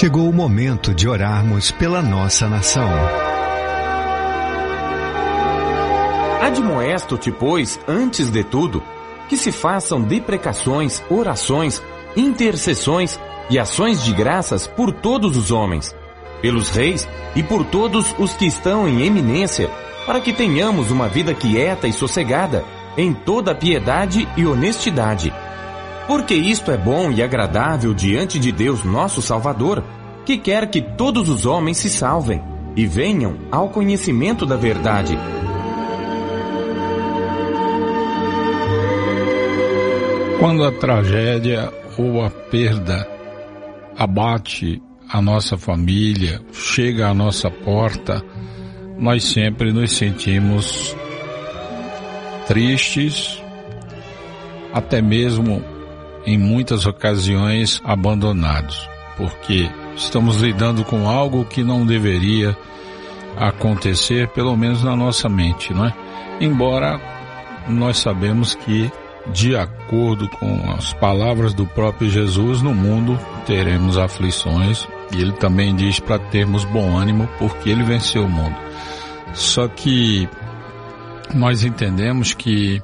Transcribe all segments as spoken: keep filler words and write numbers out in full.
Chegou o momento de orarmos pela nossa nação. Admoesto-te, pois, antes de tudo, que se façam deprecações, orações, intercessões e ações de graças por todos os homens, pelos reis e por todos os que estão em eminência, para que tenhamos uma vida quieta e sossegada, em toda piedade e honestidade. Porque isto é bom e agradável diante de Deus nosso Salvador, que quer que todos os homens se salvem e venham ao conhecimento da verdade. Quando a tragédia ou a perda abate a nossa família, chega à nossa porta, nós sempre nos sentimos tristes, até mesmo em muitas ocasiões abandonados, porque estamos lidando com algo que não deveria acontecer, pelo menos na nossa mente, não é? Embora nós sabemos que, de acordo com as palavras do próprio Jesus, no mundo teremos aflições, e ele também diz para termos bom ânimo, porque ele venceu o mundo. Só que nós entendemos que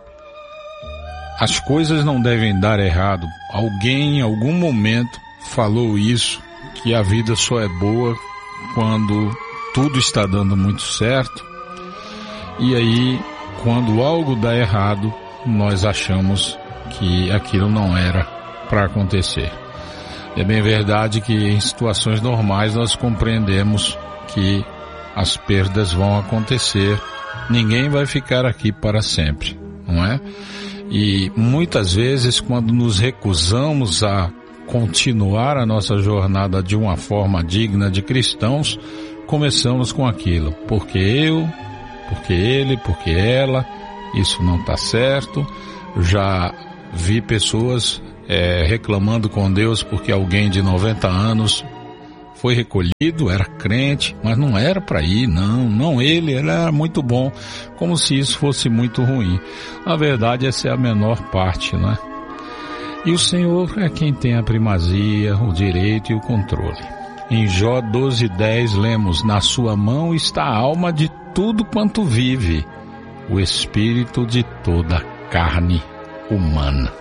as coisas não devem dar errado. Alguém em algum momento falou isso, que a vida só é boa quando tudo está dando muito certo. E aí, quando algo dá errado, nós achamos que aquilo não era para acontecer. É bem verdade que em situações normais nós compreendemos que as perdas vão acontecer. Ninguém vai ficar aqui para sempre, não é? E muitas vezes, quando nos recusamos a continuar a nossa jornada de uma forma digna de cristãos, começamos com aquilo. Porque eu, porque ele, porque ela, isso não está certo. Já vi pessoas é, reclamando com Deus porque alguém de noventa anos foi recolhido, era crente, mas não era para ir, não, não ele, ele era muito bom, como se isso fosse muito ruim. A verdade, essa é a menor parte, né? E o Senhor é quem tem a primazia, o direito e o controle. Em Jó doze, dez, lemos: na sua mão está a alma de tudo quanto vive, o espírito de toda a carne humana.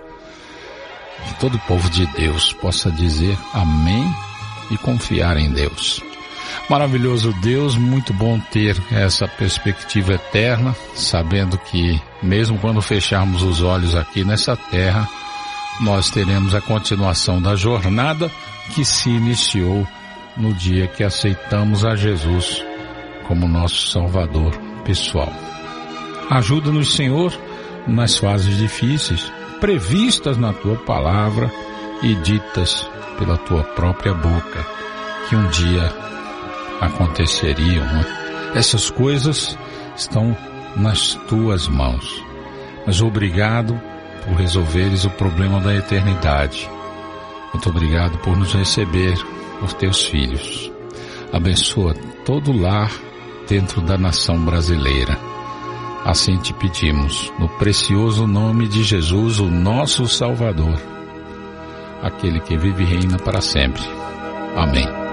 Que todo o povo de Deus possa dizer amém e confiar em Deus. Maravilhoso Deus, muito bom ter essa perspectiva eterna, sabendo que mesmo quando fecharmos os olhos aqui nessa terra, nós teremos a continuação da jornada que se iniciou no dia que aceitamos a Jesus como nosso Salvador pessoal. Ajuda-nos, Senhor, nas fases difíceis, previstas na Tua palavra e ditas pela Tua própria boca, que um dia aconteceriam, né? Essas coisas estão nas Tuas mãos. Mas obrigado por resolveres o problema da eternidade. Muito obrigado por nos receber por Teus filhos. Abençoa todo lar dentro da nação brasileira. Assim te pedimos, no precioso nome de Jesus, o nosso Salvador, aquele que vive e reina para sempre. Amém.